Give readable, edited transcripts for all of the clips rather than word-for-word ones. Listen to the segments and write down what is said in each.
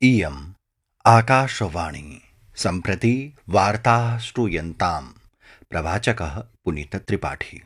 इयम् आकाशवाणी सम्प्रति वार्ताः श्रूयन्ताम् प्रवाचकः पुनीतत्रिपाठी।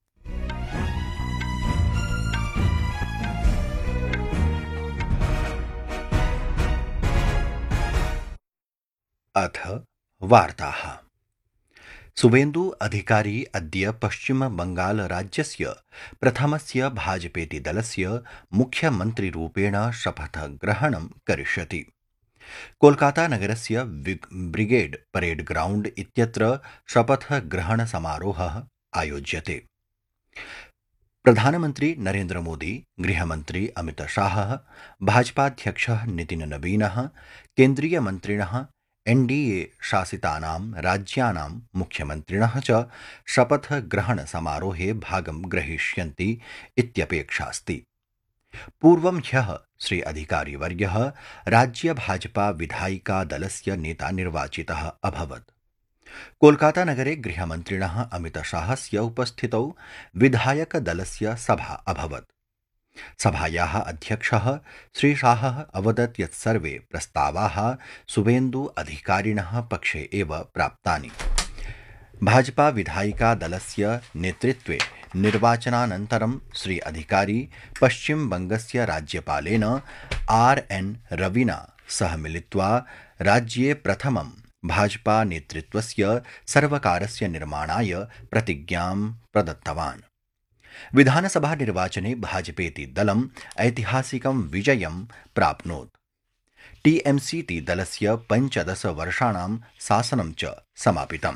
अथ वार्ताः। शुभेन्दु अधिकारी अद्य पश्चिमबंगालराज्यस्य प्रथमस्य भाजपेति दलस्य मुख्यमन्त्रिरूपेण शपथग्रहणं करिष्यति। कोलकातानगरस्य ब्रिगेड परेड ग्राउण्ड इत्यत्र शपथग्रहणसमारोहः आयोज्यते। प्रधानमन्त्री नरेन्द्रमोदी, गृहमन्त्री अमितशाहः, भाजपाध्यक्षः नितिननवीनः, केन्द्रीयमन्त्रिणः, एनडीए शासितानां राज्यानां मुख्यमन्त्रिणः च शपथग्रहणसमारोहे भागं ग्रहीष्यन्ति इत्यपेक्षास्ति। पूर्वं ह्यः श्री अधिकारीवर्यः राज्यभाजपा विधायिकादलस्य नेता निर्वाचितः अभवत्। कोलकातानगरे गृहमन्त्रिणः अमितशाहस्य उपस्थितौ विधायकदलस्य सभा अभवत्। सभायाः अध्यक्षः श्रीशाहः अवदत् यत् सर्वे प्रस्तावाः शुभेन्दु अधिकारिणः पक्षे एव प्राप्तानि। भाजपा विधायिकादलस्य नेतृत्वे निर्वाचनानन्तरं श्री अधिकारी पश्चिमबङ्गस्य राज्यपालेन आर्.एन्. रविना सह मिलित्वा राज्ये प्रथमं भाजपा नेतृत्वस्य सर्वकारस्य निर्माणाय प्रतिज्ञां प्रदत्तवान्। विधानसभा निर्वाचने भाजपेति दलम् ऐतिहासिकं विजयं प्राप्नोत्। टीएमसीति दलस्य 15 वर्षाणां शासनं च समापितम्।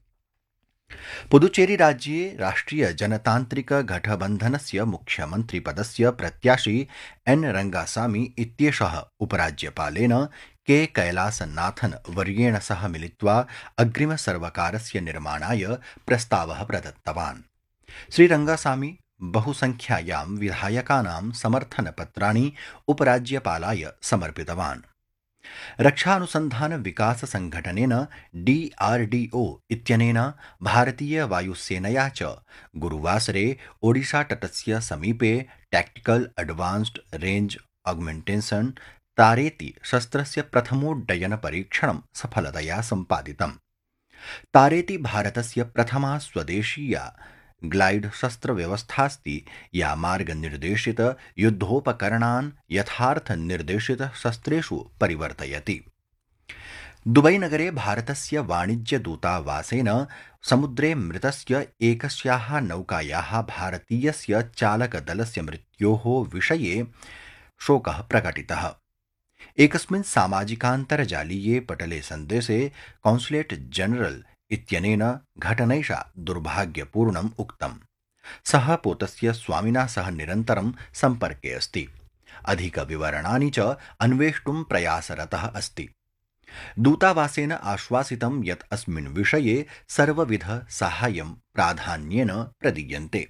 पुदुचेरी राज्ये राष्ट्रिय जनतान्त्रिक गठबन्धनस्य मुख्यमन्त्रिपदस्य प्रत्याशी एन् रङ्गासामी इत्येषः उपराज्यपालेन के कैलासनाथन वर्येण सह मिलित्वा अग्रिमसर्वकारस्य निर्माणाय प्रस्तावः प्रदत्तवान्। श्रीरङ्गासामी बहुसंख्यायां विधायकानां समर्थनपत्राणि उपराज्यपालाय समर्पितवान्। रक्षानुसन्धान विकास संघटनेन DRDO इत्यनेन भारतीयवायुसेनया च गुरुवासरे ओडिशातटस्य समीपे टैक्टिकल एडवांस्ड रेंज ऑगमेंटेशन तारेति शस्त्रस्य प्रथमोड्डयन परीक्षणं सफलतया सम्पादितम्। तारेति भारतस्य प्रथमा स्वदेशीया ग्लाइड शस्त्रव्यवस्थास्ति या मार्गनिर्देशित युद्धोपकरणान् यथार्थ निर्देशित शस्त्रेषु परिवर्तयति। दुबईनगरे भारतस्य वाणिज्यदूतावासेन समुद्रे मृतस्य एकस्याः नौकायाः भारतीयस्य चालकदलस्य मृत्योः विषये शोकः प्रकटितः। एकस्मिन् सामाजिकान्तर्जालीये पटले सन्देशे कॉन्सुलेट जनरल इत्यनेन घटनैषा दुर्भाग्यपूर्णम् उक्तम्। सः पोतस्य स्वामिना सह निरन्तरं सम्पर्के अस्ति। अधिकविवरणानि च अन्वेष्टुं प्रयासरतः अस्ति। दूतावासेन आश्वासितं यत् अस्मिन् विषये सर्वविध साहाय्यं प्राधान्येन प्रदीयन्ते।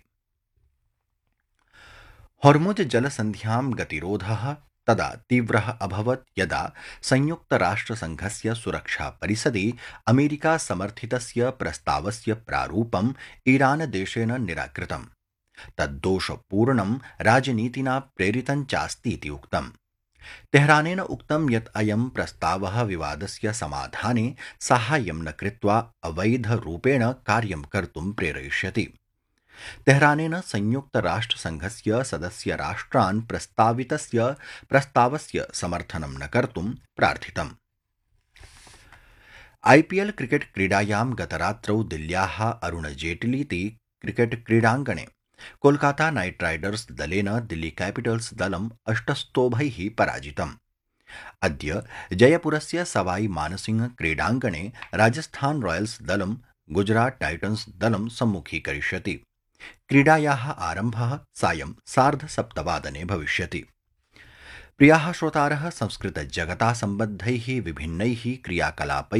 हॉर्मुज़ जलसन्ध्यां गतिरोधः तदा तीव्रः अभवत् यदा संयुक्तराष्ट्रसङ्घस्य सुरक्षापरिषदि अमेरिका समर्थितस्य प्रस्तावस्य प्रारूपम् ईरानदेशेन निराकृतम्। तद्दोषपूर्णं राजनीतिना प्रेरितं चास्तीति उक्तम्। तेहरानेन उक्तं यत् अयं प्रस्तावः विवादस्य समाधाने साहाय्यं न कृत्वा अवैधरूपेण कार्यं कर्तुं प्रेरयिष्यति। तेहरानेन संयुक्तराष्ट्रसङ्घस्य सदस्यराष्ट्रान् प्रस्तावस्य समर्थनं न कर्तुं प्रार्थितम्। IPL क्रिकेट क्रीडायां गतरात्रौ दिल्ल्याः अरुणजेटलीति क्रिकेट क्रीडाङ्गणे कोलकाता नाइट राइडर्स दलेन दिल्ली कैपिटल्स दलम् 8 पराजितम्। अद्य जयपुरस्य सवाई मानसिंह क्रीडाङ्गणे राजस्थान रॉयल्स दलं गुजरात टाइटन्स दलं सम्मुखीकरिष्यति। क्रीडायाः आरम्भः सायं 7:30 भविष्यति। प्रियाः श्रोतारः, संस्कृतजगता सम्बद्धैः विभिन्नैः क्रियाकलापैः